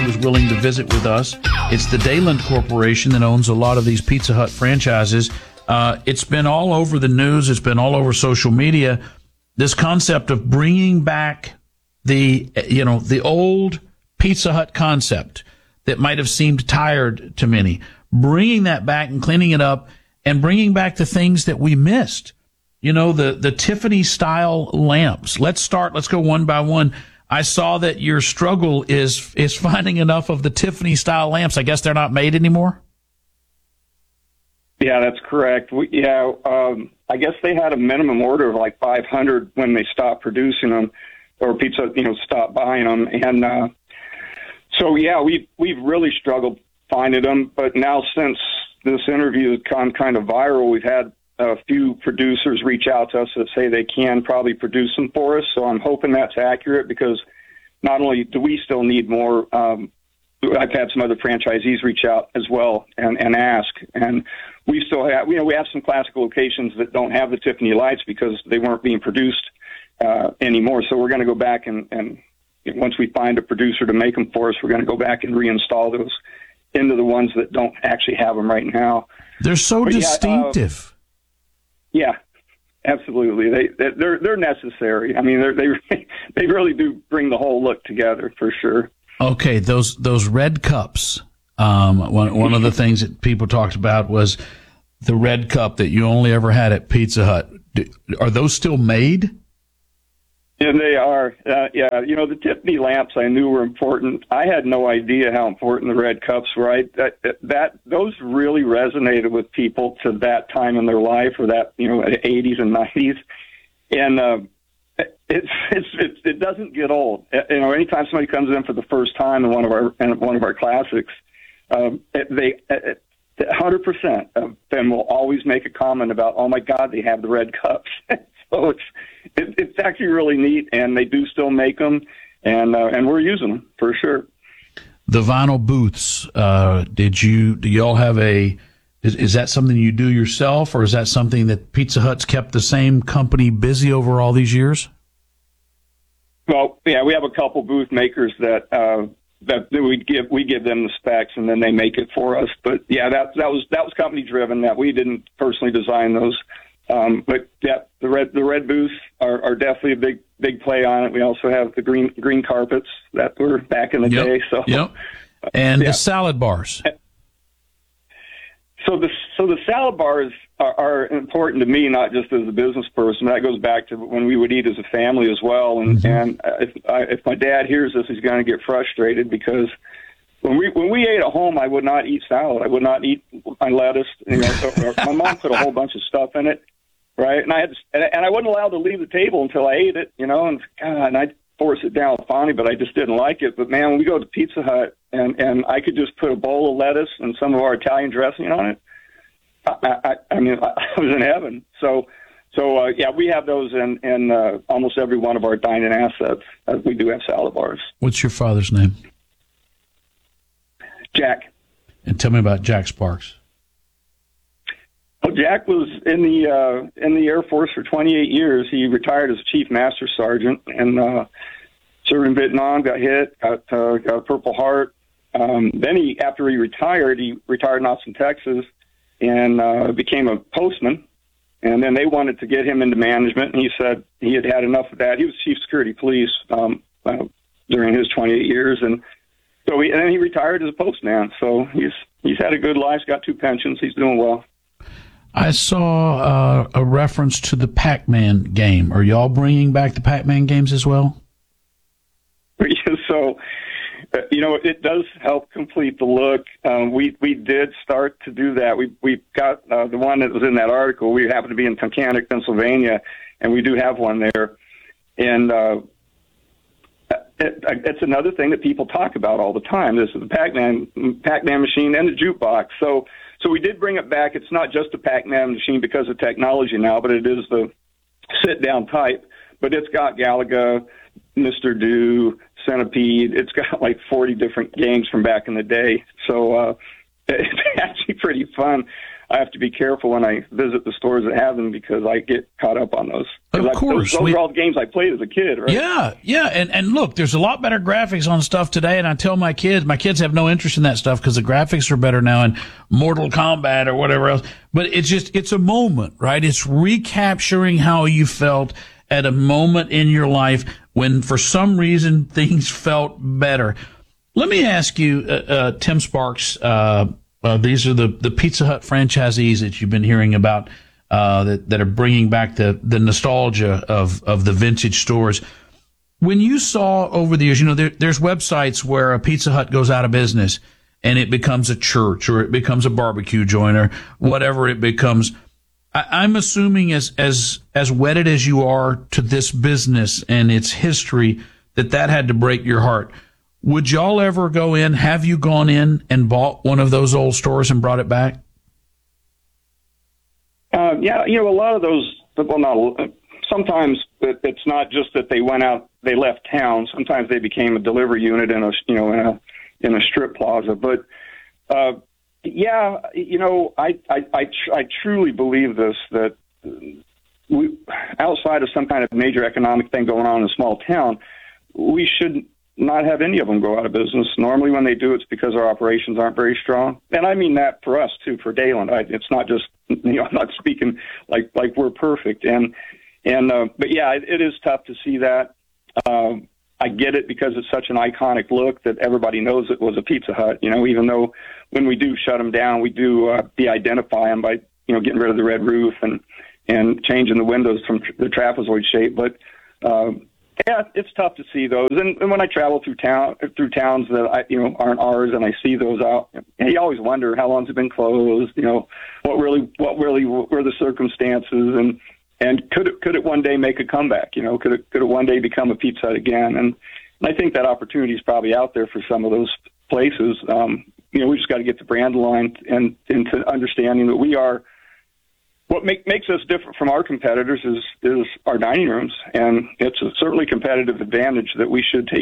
was willing to visit with us. It's the Dayland Corporation that owns a lot of these Pizza Hut franchises. It's been all over the news. It's been all over social media. This concept of bringing back the old Pizza Hut concept that might have seemed tired to many, bringing that back and cleaning it up and bringing back the things that we missed. The Tiffany style lamps. Let's go one by one. I saw that your struggle is finding enough of the Tiffany style lamps. I guess they're not made anymore. Yeah, that's correct. I guess they had a minimum order of like 500 when they stopped producing them, or Pizza, stopped buying them. And we've really struggled finding them. But now, since this interview has gone kind of viral, we've had a few producers reach out to us that say they can probably produce them for us. So I'm hoping that's accurate, because not only do we still need more, I've had some other franchisees reach out as well and ask. And we still have, we have some classic locations that don't have the Tiffany lights because they weren't being produced anymore. So we're going to go back and once we find a producer to make them for us, we're going to go back and reinstall those into the ones that don't actually have them right now. They're so distinctive. Yeah, absolutely. They're necessary. I mean, they really do bring the whole look together for sure. Okay, those red cups. One of the things that people talked about was the red cup that you only ever had at Pizza Hut. Are those still made? Yeah, they are. The Tiffany lamps I knew were important. I had no idea how important the red cups were. Those really resonated with people to that time in their life, or that, the 80s and 90s. And it doesn't get old. Anytime somebody comes in for the first time in one of our classics, they 100% of them will always make a comment about, "Oh my God, they have the red cups." So it's actually really neat, and they do still make them, and we're using them for sure. The vinyl booths. Do y'all have is that something you do yourself, or is that something that Pizza Hut's kept the same company busy over all these years? Well, yeah, we have a couple booth makers that we give them the specs, and then they make it for us. But yeah, that was company driven. That we didn't personally design those. But yeah, the red booths are definitely a big play on it. We also have the green carpets that were back in the day. So and the salad bars. So the salad bars are important to me, not just as a business person. That goes back to when we would eat as a family as well. And if my dad hears this, he's going to get frustrated, because when we ate at home, I would not eat salad. I would not eat my lettuce. My mom put a whole bunch of stuff in it, right? And I wasn't allowed to leave the table until I ate it, and I'd force it down finally, but I just didn't like it. But man, when we go to Pizza Hut and I could just put a bowl of lettuce and some of our Italian dressing on it, I was in heaven. So we have those in almost every one of our dining assets. We do have salad bars. What's your father's name? Jack. And tell me about Jack Sparks. Well, Jack was in the Air Force for 28 years. He retired as a Chief Master Sergeant and served in Vietnam. Got hit, got a Purple Heart. Then after he retired in Austin, Texas, and became a postman. And then they wanted to get him into management, and he said he had had enough of that. He was Chief Security Police during his 28 years, and then he retired as a postman. So he's had a good life. He's got 2 pensions. He's doing well. I saw a reference to the Pac-Man game. Are y'all bringing back the Pac-Man games as well? So, it does help complete the look. We did start to do that. We got the one that was in that article. We happen to be in Tunkhannock, Pennsylvania, and we do have one there. And it's another thing that people talk about all the time. This is the Pac-Man machine and the jukebox. So we did bring it back. It's not just a Pac-Man machine because of technology now, but it is the sit-down type. But it's got Galaga, Mr. Do, Centipede. It's got like 40 different games from back in the day. So it's actually pretty fun. I have to be careful when I visit the stores that have them because I get caught up on those. Of course. Those are all the games I played as a kid, right? Yeah. And look, there's a lot better graphics on stuff today, and I tell my kids have no interest in that stuff because the graphics are better now in Mortal Kombat or whatever else. But it's a moment, right? It's recapturing how you felt at a moment in your life when, for some reason, things felt better. Let me ask you, Tim Sparks, these are the Pizza Hut franchisees that you've been hearing about that are bringing back the nostalgia of the vintage stores. When you saw over the years, there's websites where a Pizza Hut goes out of business and it becomes a church or it becomes a barbecue joint or whatever it becomes. I'm assuming as wedded as you are to this business and its history, that had to break your heart. Would y'all ever go in? Have you gone in and bought one of those old stores and brought it back? Yeah, a lot of those. Well, sometimes it's not just that they went out, they left town. Sometimes they became a delivery unit in a strip plaza. But yeah, I truly believe this, that we, outside of some kind of major economic thing going on in a small town, we should not have any of them go out of business. Normally when they do, it's because our operations aren't very strong. And I mean that for us too, for Dayland. It's not just, I'm not speaking like we're perfect. But yeah, it is tough to see that. I get it because it's such an iconic look that everybody knows it was a Pizza Hut, even though when we do shut them down, we do de-identify them by, getting rid of the red roof and changing the windows from the trapezoid shape. But, yeah, it's tough to see those. And when I travel through towns that aren't ours, and I see those out, you always wonder how long's it been closed. What really were the circumstances, and could it one day make a comeback? Could it one day become a Pizza Hut again? And I think that opportunity is probably out there for some of those places. We just got to get the brand aligned and into understanding that we are. What makes us different from our competitors is our dining rooms, and it's a certainly competitive advantage that we should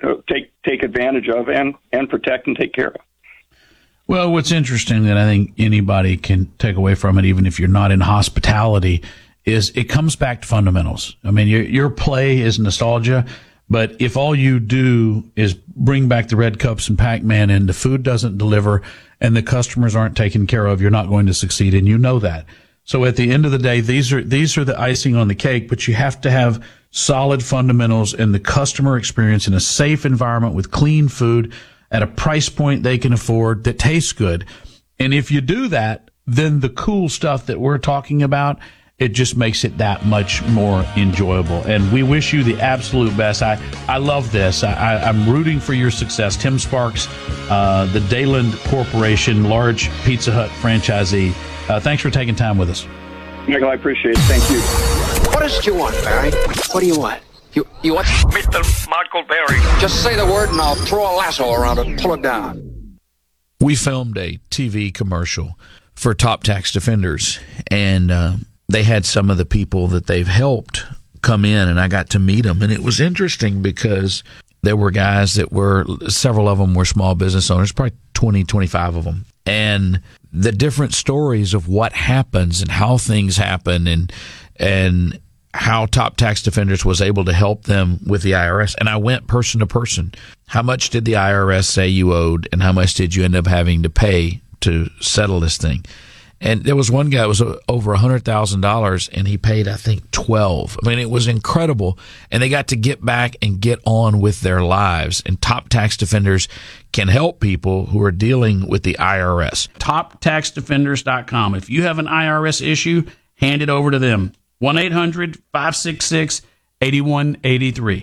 take advantage of and protect and take care of. Well, what's interesting that I think anybody can take away from it, even if you're not in hospitality, is it comes back to fundamentals. I mean, your play is nostalgia, but if all you do is bring back the red cups and Pac-Man and the food doesn't deliver and the customers aren't taken care of, you're not going to succeed, and you know that. So at the end of the day, these are the icing on the cake, but you have to have solid fundamentals and the customer experience in a safe environment with clean food at a price point they can afford that tastes good. And if you do that, then the cool stuff that we're talking about, it just makes it that much more enjoyable. And we wish you the absolute best. I love this. I'm rooting for your success. Tim Sparks, the Dayland Corporation, large Pizza Hut franchisee. Thanks for taking time with us. Michael, I appreciate it. Thank you. What is it you want, Barry? What do you want? You want? Mr. Michael Berry. Just say the word and I'll throw a lasso around it and pull it down. We filmed a TV commercial for Top Tax Defenders, and they had some of the people that they've helped come in, and I got to meet them. And it was interesting because there were guys several of them were small business owners, probably 20, 25 of them. And the different stories of what happens and how things happen and how Top Tax Defenders was able to help them with the IRS. And I went person to person. How much did the IRS say you owed, and how much did you end up having to pay to settle this thing? And there was one guy that was over $100,000, and he paid, I think, 12. I mean, it was incredible. And they got to get back and get on with their lives. And Top Tax Defenders can help people who are dealing with the IRS. TopTaxDefenders.com. If you have an IRS issue, hand it over to them. 1-800-566-8183.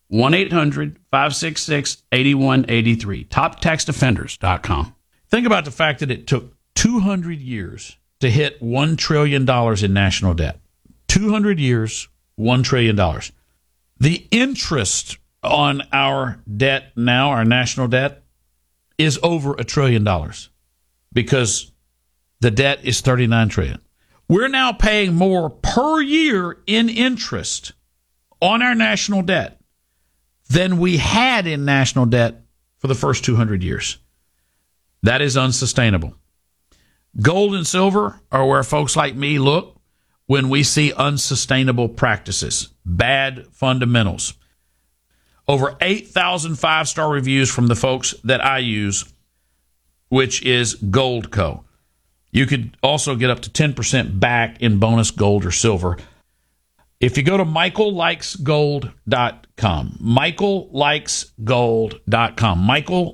1-800-566-8183. TopTaxDefenders.com. Think about the fact that it took 200 years to hit $1 trillion in national debt. 200 years, $1 trillion. The interest on our debt now, our national debt, is over $1 trillion because the debt is $39 trillion. We're now paying more per year in interest on our national debt than we had in national debt for the first 200 years. That is unsustainable. Gold and silver are where folks like me look when we see unsustainable practices, bad fundamentals. Over 8,000 five-star reviews from the folks that I use, which is Goldco. You could also get up to 10% back in bonus gold or silver if you go to michaellikesgold.com. michaellikesgold.com.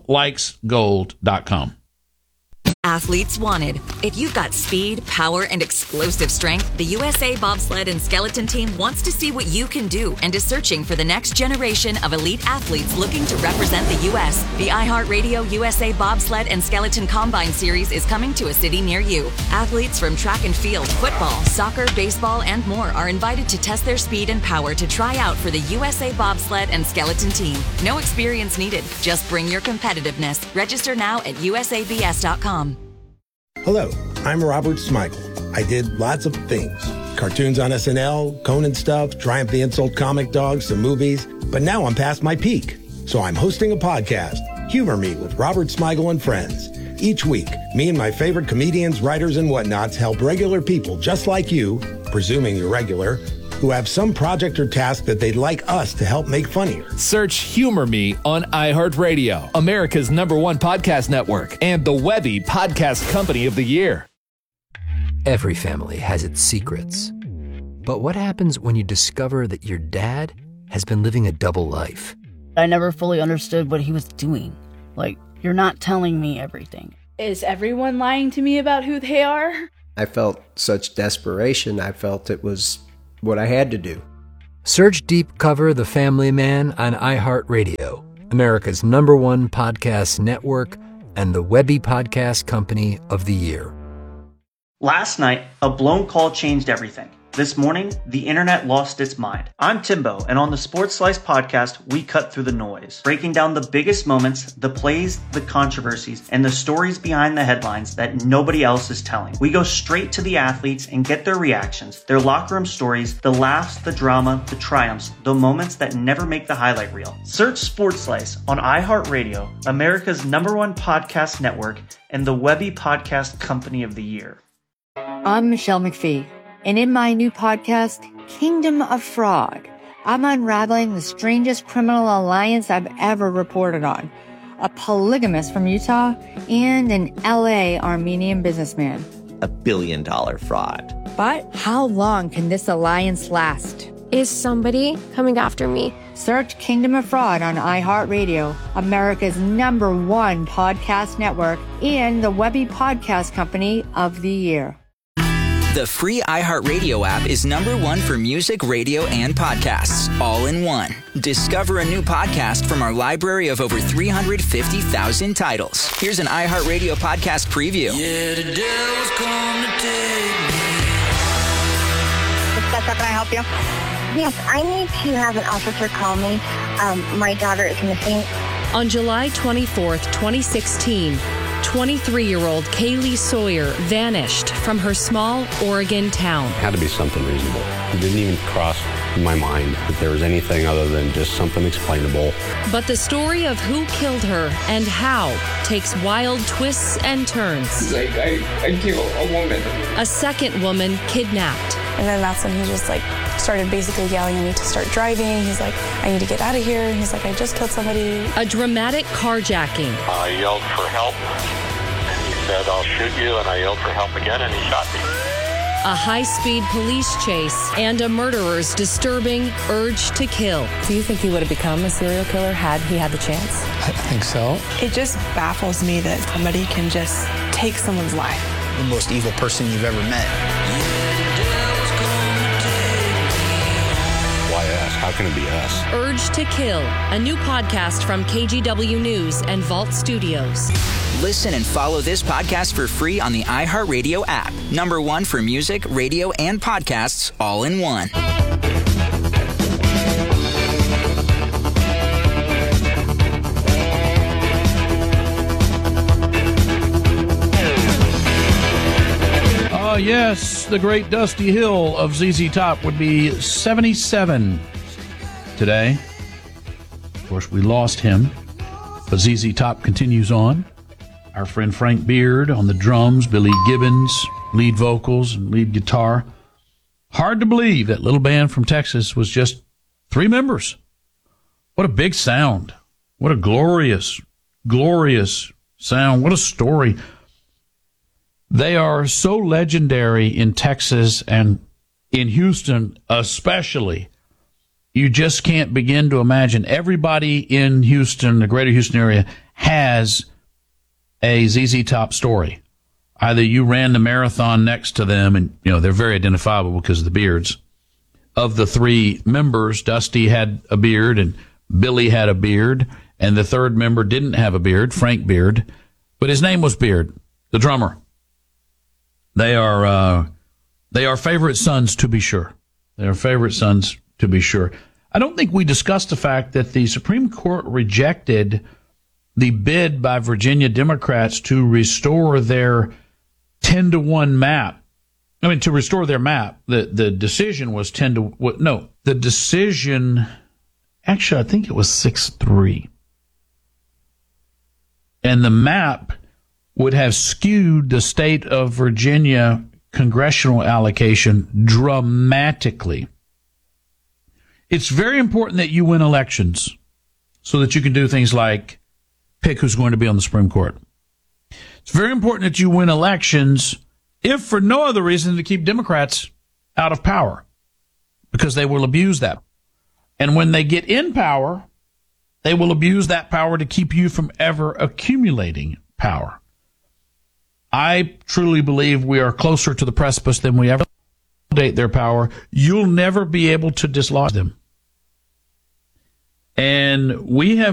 michaellikesgold.com. Athletes wanted. If you've got speed, power, and explosive strength, the USA Bobsled and Skeleton Team wants to see what you can do and is searching for the next generation of elite athletes looking to represent the U.S. The iHeartRadio USA Bobsled and Skeleton Combine Series is coming to a city near you. Athletes from track and field, football, soccer, baseball, and more are invited to test their speed and power to try out for the USA Bobsled and Skeleton Team. No experience needed. Just bring your competitiveness. Register now at usabs.com. Hello, I'm Robert Smigel. I did lots of things. Cartoons on SNL, Conan stuff, Triumph the Insult comic dogs, some movies. But now I'm past my peak. So I'm hosting a podcast, Humor Me with Robert Smigel and Friends. Each week, me and my favorite comedians, writers, and whatnots help regular people just like you, presuming you're regular, who have some project or task that they'd like us to help make funnier. Search Humor Me on iHeartRadio, America's #1 podcast network, and the Webby Podcast Company of the Year. Every family has its secrets. But what happens when you discover that your dad has been living a double life? I never fully understood what he was doing. Like, you're not telling me everything. Is everyone lying to me about who they are? I felt such desperation. I felt it was what I had to do. Search Deep Cover The Family Man on iHeartRadio, America's #1 podcast network, and the Webby Podcast Company of the Year. Last night, a blown call changed everything. This morning, the internet lost its mind. I'm Timbo, and on the Sports Slice podcast, we cut through the noise, breaking down the biggest moments, the plays, the controversies, and the stories behind the headlines that nobody else is telling. We go straight to the athletes and get their reactions, their locker room stories, the laughs, the drama, the triumphs, the moments that never make the highlight reel. Search Sports Slice on iHeartRadio, America's #1 podcast network, and the Webby Podcast Company of the Year. I'm Michelle McPhee. And in my new podcast, Kingdom of Fraud, I'm unraveling the strangest criminal alliance I've ever reported on. A polygamist from Utah and an LA Armenian businessman. $1 billion fraud. But how long can this alliance last? Is somebody coming after me? Search Kingdom of Fraud on iHeartRadio, America's #1 podcast network, and the Webby Podcast Company of the Year. The free iHeartRadio app is #1 for music, radio, and podcasts, all in one. Discover a new podcast from our library of over 350,000 titles. Here's an iHeartRadio podcast preview. Yeah, the devil's come to take me. How can I help you? Yes, I need to have an officer call me. My daughter is missing. On July 24th, 2016, 23-year-old Kaylee Sawyer vanished from her small Oregon town. It had to be something reasonable. It didn't even cross my mind that there was anything other than just something explainable. But the story of who killed her and how takes wild twists and turns. Like, I killed a woman. A second woman kidnapped. And then that's when he just started basically yelling at me to start driving. He's like, I need to get out of here. He's like, I just killed somebody. A dramatic carjacking. I yelled for help, and he said, I'll shoot you, and I yelled for help again, and he shot me. A high-speed police chase and a murderer's disturbing urge to kill. Do you think he would have become a serial killer had he had the chance? I think so. It just baffles me that somebody can just take someone's life. The most evil person you've ever met. How can it be us? Urge to Kill, a new podcast from KGW News and Vault Studios. Listen and follow this podcast for free on the iHeartRadio app. #1 for music, radio, and podcasts, all in one. Yes, the great Dusty Hill of ZZ Top would be 77 today. Of course, we lost him, but ZZ Top continues on. our friend Frank Beard on the drums, Billy Gibbons, lead vocals and lead guitar. Hard to believe that little band from Texas was just 3 members. What a big sound. What a glorious, glorious sound. What a story. They are so legendary in Texas and in Houston especially. You just can't begin to imagine. Everybody in Houston, the greater Houston area, has a ZZ Top story. Either you ran the marathon next to them, and they're very identifiable because of the beards. Of the 3 members, Dusty had a beard and Billy had a beard, and the 3rd member didn't have a beard, Frank Beard, but his name was Beard, the drummer. They are favorite sons, to be sure. They are favorite sons, to be sure. I don't think we discussed the fact that the Supreme Court rejected the bid by Virginia Democrats to restore their 10-to-1 map. To restore their map. The decision was 10-1. No, the decision, actually, I think it was 6-3. And the map would have skewed the state of Virginia congressional allocation dramatically. It's very important that you win elections so that you can do things like pick who's going to be on the Supreme Court. It's very important that you win elections, if for no other reason to keep Democrats out of power, because they will abuse that. And when they get in power, they will abuse that power to keep you from ever accumulating power. I truly believe we are closer to the precipice than we ever consolidate their power. You'll never be able to dislodge them. And we have